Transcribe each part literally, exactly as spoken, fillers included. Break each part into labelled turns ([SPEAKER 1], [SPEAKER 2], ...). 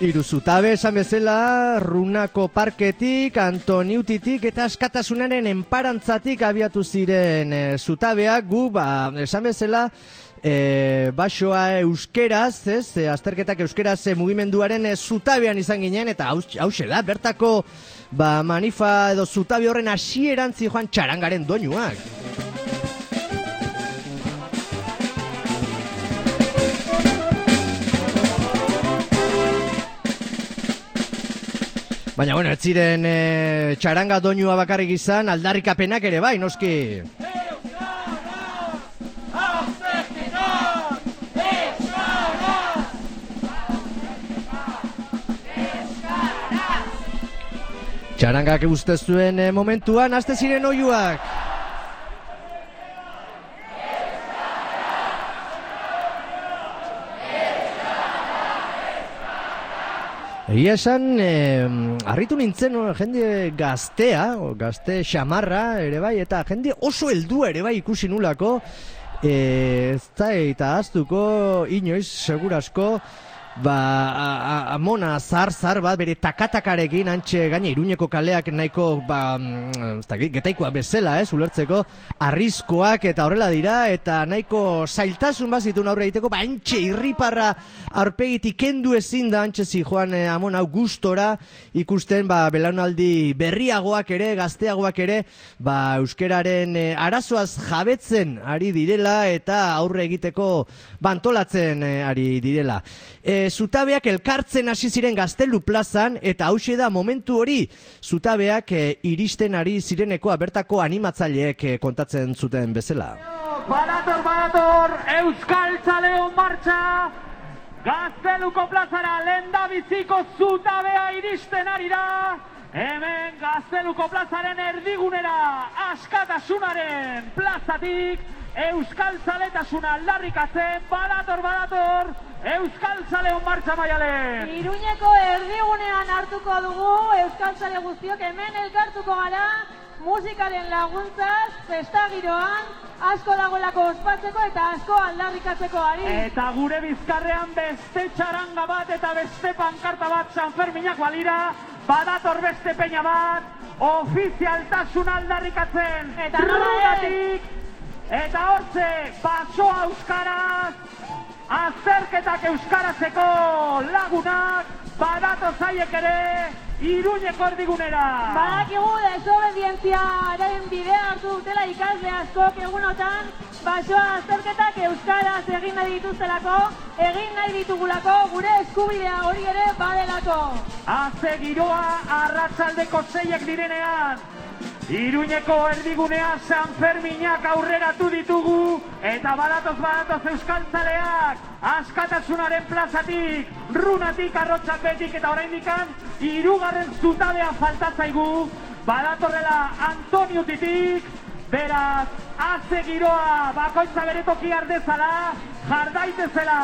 [SPEAKER 1] Hiru zutabe esan bezala, Runako parketik, Antoniutitik eta askatasunaren enparantzatik abiatu ziren e, zutabeak, gu, ba, esan bezala, e, basoa euskeraz, ez, e, azterketak euskeraz e, mugimenduaren e, zutabean izan ginen, eta hause da, bertako ba, manifa edo zutabe horren hasieran zijoan txarangaren doinuak. Baina, bueno, ez ziren e, txaranga doinua bakarrik izan, aldarrikapenak ere bai, noski. Txarangak uste zuen e, momentuan, haste ziren oiuak. Egia esan, eh, harritu nintzen no, jende gaztea, gazte xamarra ere bai, eta jende oso heldua ere bai ikusi nulako, eh, ez da eta aztuko inoiz, segurasko, ba, amona zar-zar bat, bere takatakarekin, antxe gaina Iruñeko kaleak nahiko, ba, getaikoa bezala, ez, ulertzeko, arriskoak eta horrela dira, eta nahiko zailtasun bat zituen aurre egiteko, ba, antxe irriparra aurpegitik kendu ezin da, antxe zijoan eh, amona gustora ikusten, ba, belaunaldi berriagoak ere, gazteagoak ere, ba, euskeraren eh, arazoaz jabetzen ari direla, eta aurre egiteko bantolatzen eh, ari direla. E, zutabeak elkartzen hasi ziren Gaztelu plazan, eta hauxe da momentu hori zutabeak e, iristen ari zirenekoa bertako animatzaileek e, kontatzen zuten bezala.
[SPEAKER 2] Badator, badator, Euskal Zaleon martxa, Gazteluko plazara lehendabiziko zutabea iristen ari da, hemen Gazteluko plazaren erdigunera, askatasunaren plazatik, Euskal Zaletasuna aldarrikatzen, badator, badator, Euskal Zaleon martxa maialen.
[SPEAKER 3] Iruñeko erdigunean hartuko dugu, Euskal Zale guztiok hemen elkartuko gara, musikaren laguntzaz, festa giroan, asko dagoelako ospatzeko eta asko aldarrikatzeko ari.
[SPEAKER 2] Eta gure bizkarrean beste txaranga bat eta beste pankarta bat San Ferminak balira, badator beste peña bat, ofizialtasun aldarrikatzen,
[SPEAKER 3] eta
[SPEAKER 2] rugatik, eta hortze, basoa euskaraz, azterketak euskarazeko lagunak, badato zaiek ere, Iruñeko erdigunera.
[SPEAKER 3] Badakigu desobedientziaren bidea hartu dutela ikasle askok egunotan, basoa azterketak euskaraz egin nahi dituztelako, egin nahi ditugulako, gure eskubidea hori ere badelako.
[SPEAKER 2] Haze giroa arratsaldeko seiek direnean, Iruñeko erdigunea San Ferminak aurreratu ditugu, eta badatoz badatoz Euskal Zaleak, askatasunaren plazatik, runatik, arrotxapetik eta oraindikan, hirugarren zutabea faltatzaigu, badatorrela Antoniutitik, beraz, haze giroa bakoitza bere toki ardezala, jardaitezela,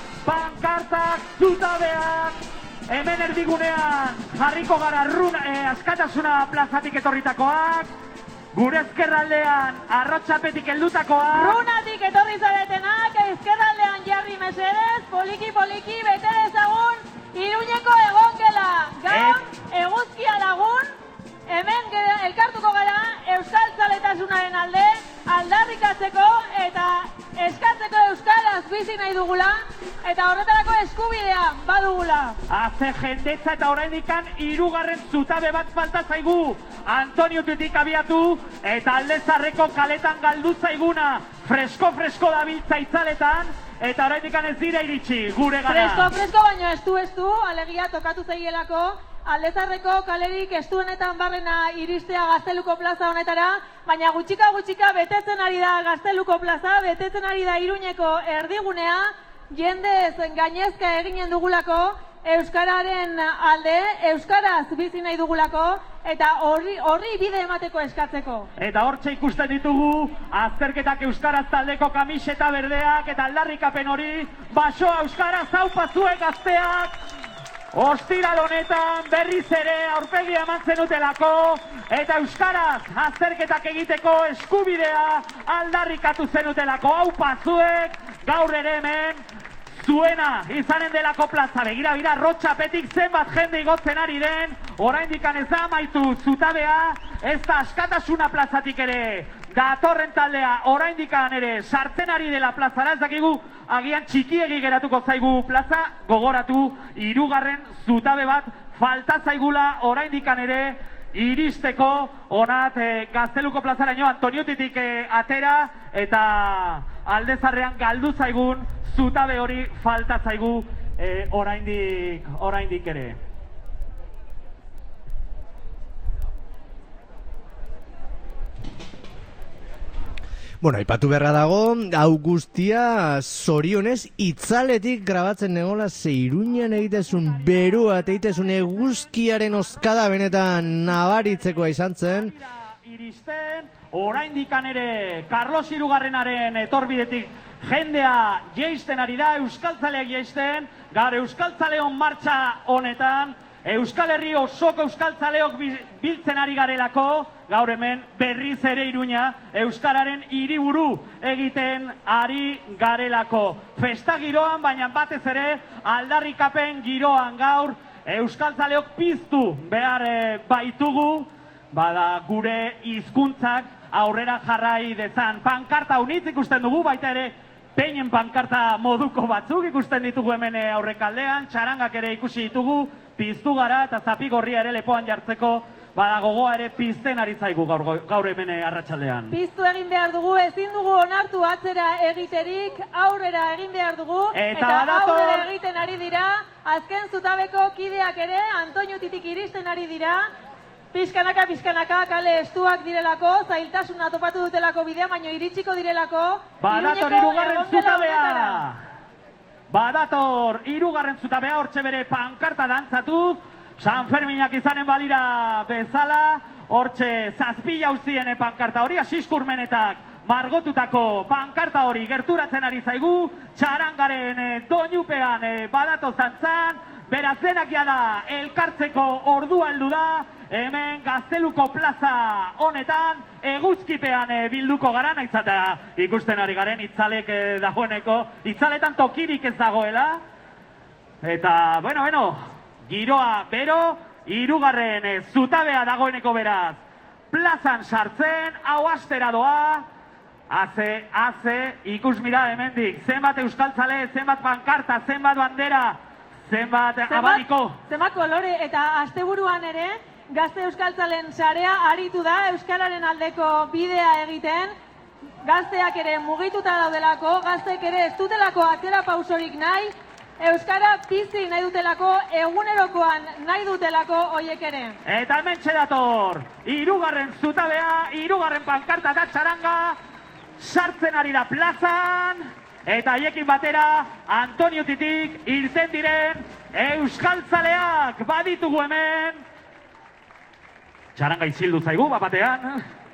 [SPEAKER 2] pankartak, zutabeak, hemen erdigunean jarriko gara runa, eh, askatasuna plazatik etorritakoak, gure ezkerraldean arrotxapetik heldutakoak,
[SPEAKER 3] runatik etorri zaretenak, ezkerraldean jarri mesedez, poliki poliki bete dezagun Iruñeko egongela. Gaur, eguzkia lagun, hemen elkartuko gara Euskal Zaletasunaren alde, aldarrikatzeko eta eskatzeko euskaraz bizi nahi dugula, eta horretarako eskubidea badugula.
[SPEAKER 2] Haze jendetza eta oraindikan hirugarren zutabe bat falta zaigu, Antoniutitik abiatu, eta Aldezarreko kaletan galdu zaiguna, fresko-fresko dabiltza itzaletan, eta oraindikan ez dira iritsi, gure gara.
[SPEAKER 3] Fresko-fresko baino estu estu, alegia tokatu zaielako, Aldezarreko kalerik estuenetan barrena iristea Gazteluko plaza honetara, baina gutxika-gutxika betetzen ari da Gazteluko plaza, betetzen ari da Iruñeko erdigunea, jendez gainezka eginen dugulako, euskararen alde, euskaraz bizi nahi dugulako, eta horri, horri bide emateko eskatzeko.
[SPEAKER 2] Eta hortxe ikusten ditugu, azterketak euskaraz taldeko kamiseta berdeak, eta aldarrikapen hori, basoa euskaraz haupazue gazteak, ostiral honetan berriz ere aurpegia eman zenutelako, eta euskaraz azterketak egiteko eskubidea aldarrikatu zenutelako. Hau pazuek gaur ere hemen zuena izanen delako plaza. Begira, begira, rotxapetik zenbat jende igotzen ari den, oraindikan ez da amaitu zutabea, ez da askatasuna plazatik ere. Datorren taldea oraindikan ere sartzen ari dela plazara, ez dakigu agian txikiegi geratuko zaigu plaza, gogoratu hirugarren zutabe bat falta zaigula oraindikan ere iristeko onat e, Gazteluko plazaraino Antoniutitik e, atera eta Aldezarrean galdu zaigun zutabe hori falta zaigu e, oraindik, oraindik ere.
[SPEAKER 1] Bueno, aipatu beharra dago, hau guztia zorionez itzaletik grabatzen negola ze Iruñan egitezun berua eta egitezun eguzkiaren oskada benetan nabaritzekoa izan zen.
[SPEAKER 2] Iristen, oraindikan ere Carlos hirugarrenaren etorbidetik jendea jeisten ari da, euskaltzaleak jeisten, gaur euskaltzaleon martxa honetan, Euskal Herri osoko euskaltzaleok biltzen ari garelako, gaur hemen berriz ere Iruña, euskararen hiriburu egiten ari garelako. Festa giroan, baina batez ere aldarrikapen giroan gaur, euskaltzaleok piztu behar e, baitugu, bada gure hizkuntzak aurrera jarrai dezan. Pankarta unitz ikusten dugu, baita ere peinen pankarta moduko batzuk ikusten ditugu hemen aurrekaldean, txarangak ere ikusi ditugu, piztu gara eta zapigorria ere lepoan jartzeko, bada gogoa ere pizten ari zaigu gaur, gaur hemen arratsaldean.
[SPEAKER 3] Piztu egin behar dugu, ezin dugu onartu atzera egiterik, aurrera egin behar dugu,
[SPEAKER 2] eta,
[SPEAKER 3] eta
[SPEAKER 2] badator...
[SPEAKER 3] aurrera egiten ari dira, azken zutabeko kideak ere, Antoniutitik iristen ari dira, pizkanaka, pizkanaka, kale estuak direlako, zailtasuna topatu dutelako bidea, baino iritsiko direlako,
[SPEAKER 2] badator hirugarren zutabea! Badator, hirugarren zutabea, hortxe bere pankarta dantzatu, San Ferminak izanen balira bezala, hortxe zazpi jauzien pankarta hori, asiskurmenetak margotutako pankarta hori gerturatzen ari zaigu, txarangaren doinupean badato zantzan, beraz denak da elkartzeko ordua heldu da, hemen Gazteluko plaza honetan, eguzkipean bilduko gara, naizata ikusten ari garen itzalek dagoeneko, itzaletan tokirik ez dagoela, eta, bueno, bueno, giroa bero, hirugarren zutabea dagoeneko beraz, plazan sartzen, hau astera doa, haze, haze, ikus mira hemendik, zenbat euskaltzale, zenbat pankarta, zenbat bandera, zenbat abaniko.
[SPEAKER 3] Zenbat kolore, eta asteburuan ere, Gazte euskaltzalen sarea aritu da, euskararen aldeko bidea egiten, gazteak ere mugituta daudelako, gazteek ere ez dutelako atzera pausorik nahi, euskara bizi nahi dutelako, egunerokoan nahi dutelako hoiek ere.
[SPEAKER 2] Eta hemen txedator, hirugarren zutabea, hirugarren pankarta da txaranga, sartzen ari da plazan, eta haiekin batera Antoniutitik irten diren euskaltzaleak baditugu hemen. Txaranga izildu zaigu, bapatean.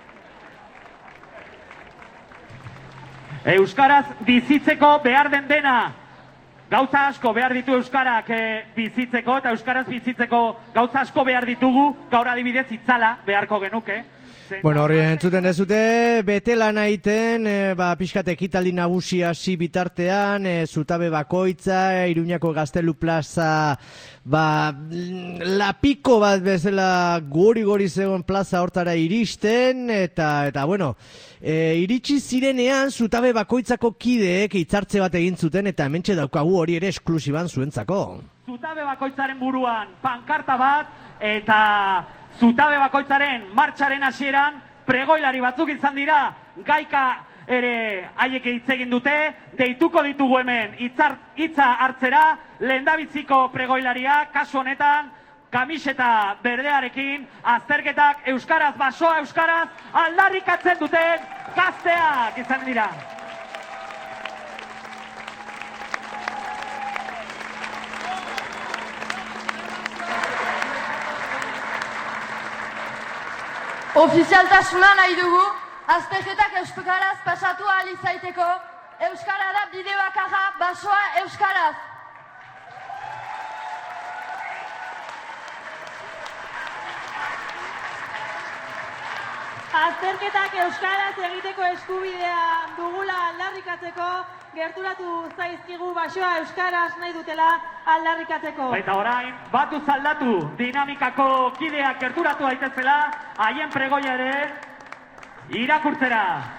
[SPEAKER 2] Euskaraz bizitzeko behar den dena. Gauza asko behar ditu euskarak bizitzeko, eta euskaraz bizitzeko gauza asko behar ditugu, gaur adibidez itzala beharko genuke.
[SPEAKER 1] Bueno, horri entzuten dezute, bete lan aiten, e, ba, pixkat ekitaldi nagusia hasi bitartean, e, zutabe bakoitza, Iruñako Gaztelu plaza, ba, lapiko bat bezala gori-gori zegoen plaza hortara iristen, eta, eta bueno, e, iritsi zirenean zutabe bakoitzako kideek hitzartze bat egin zuten, eta hementxe daukagu hori ere esklusiban zuentzako.
[SPEAKER 2] Zutabe bakoitzaren buruan pankarta bat, eta zutabe bakoitzaren martxaren hasieran pregoilari batzuk izan dira, gaika ere haiek hitz egin dute, deituko ditugu hemen hitza hartzera, lehendabiziko pregoilaria, kasu honetan, kamiseta berdearekin, azterketak euskaraz, basoa euskaraz, aldarrikatzen duten gazteak izan dira.
[SPEAKER 4] Ofizialtasuna nahi dugu, azterketak euskaraz pasatu ahal izaiteko, euskara da bide bakarra, basoa euskaraz.
[SPEAKER 3] Azterketak euskaraz egiteko eskubidea dugula aldarrikatzeko, gerturatu zaizkigu basoa euskaraz nahi dutela aldarrikatzeko.
[SPEAKER 2] Eta orain, batu zaldatu dinamikako kideak gerturatu daitezela, haien pregoia ere irakurtzera.